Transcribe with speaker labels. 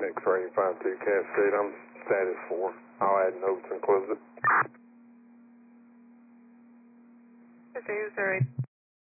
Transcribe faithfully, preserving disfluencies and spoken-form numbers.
Speaker 1: X-ray five two Cascade, I'm status four. I'll add notes and close it.
Speaker 2: Is there